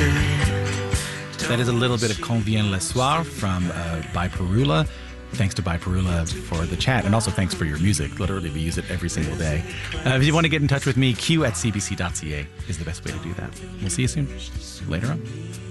That is a little bit of Quand vient le soir from By Perula. Thanks to By Perula for the chat, and also thanks for your music. Literally, we use it every single day. If you want to get in touch with me, q@cbc.ca is the best way to do that. We'll see you soon. Later on.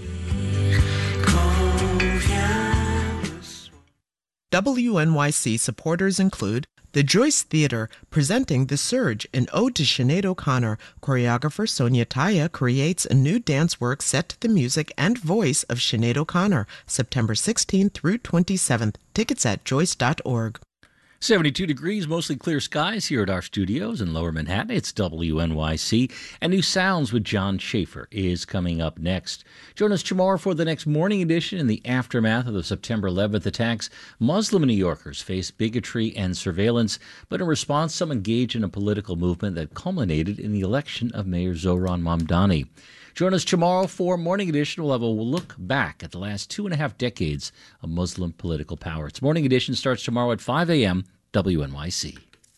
WNYC supporters include the Joyce Theatre, presenting The Surge, an ode to Sinead O'Connor. Choreographer Sonia Taya creates a new dance work set to the music and voice of Sinead O'Connor, September 16th through 27th. Tickets at joyce.org. 72 degrees, mostly clear skies here at our studios in Lower Manhattan. It's WNYC, and New Sounds with John Schaefer is coming up next. Join us tomorrow for the next morning edition. In the aftermath of the September 11th attacks, Muslim New Yorkers face bigotry and surveillance, but in response, some engage in a political movement that culminated in the election of Mayor Zohran Mamdani. Join us tomorrow for Morning Edition. We'll have a look back at the last 2.5 decades of Muslim political power. It's Morning Edition starts tomorrow at 5 a.m. WNYC.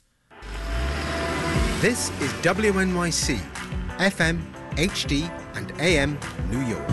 This is WNYC, FM, HD, and AM New York.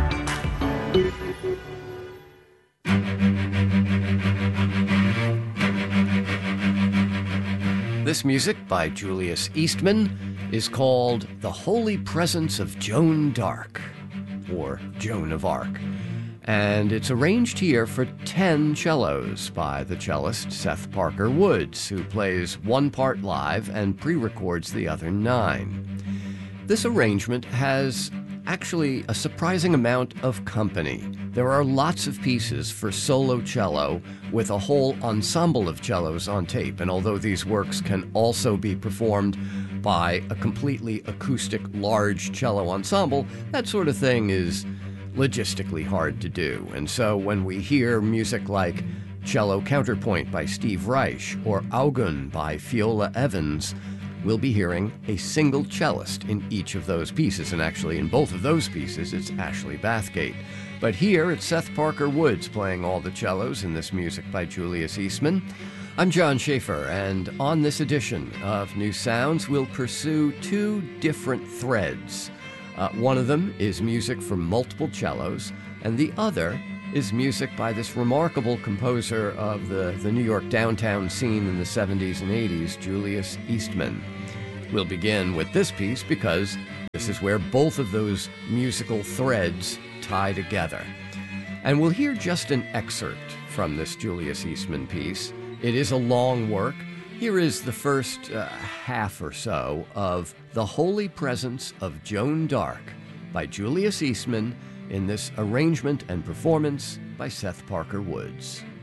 This music by Julius Eastman is called The Holy Presence of Joan d'Arc, or Joan of Arc. And it's arranged here for 10 cellos by the cellist Seth Parker Woods, who plays one part live and pre-records the other 9. This arrangement has actually a surprising amount of company. There are lots of pieces for solo cello with a whole ensemble of cellos on tape, and although these works can also be performed by a completely acoustic large cello ensemble, that sort of thing is logistically hard to do. And so when we hear music like Cello Counterpoint by Steve Reich or Augun by Fiola Evans, we'll be hearing a single cellist in each of those pieces. And actually in both of those pieces, it's Ashley Bathgate. But here it's Seth Parker Woods playing all the cellos in this music by Julius Eastman. I'm John Schaefer, and on this edition of New Sounds, we'll pursue 2 different threads. One of them is music for multiple cellos, and the other is music by this remarkable composer of the New York downtown scene in the 70s and 80s, Julius Eastman. We'll begin with this piece because this is where both of those musical threads tie together. And we'll hear just an excerpt from this Julius Eastman piece. It is a long work. Here is the first half or so of The Holy Presence of Joan d'Arc by Julius Eastman in this arrangement and performance by Seth Parker Woods.